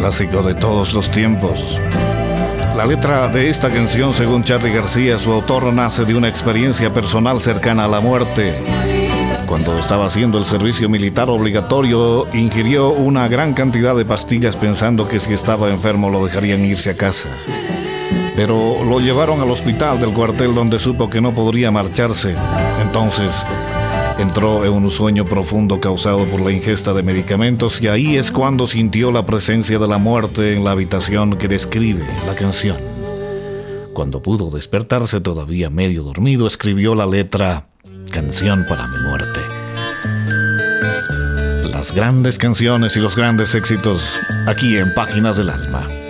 clásico de todos los tiempos. La letra de esta canción, según Charly García, su autor, nace de una experiencia personal cercana a la muerte. Cuando estaba haciendo el servicio militar obligatorio, ingirió una gran cantidad de pastillas pensando que si estaba enfermo lo dejarían irse a casa. Pero lo llevaron al hospital del cuartel, donde supo que no podría marcharse. Entonces entró en un sueño profundo causado por la ingesta de medicamentos, y ahí es cuando sintió la presencia de la muerte en la habitación que describe la canción. Cuando pudo despertarse, todavía medio dormido, escribió la letra Canción para mi muerte. Las grandes canciones y los grandes éxitos aquí en Páginas del Alma.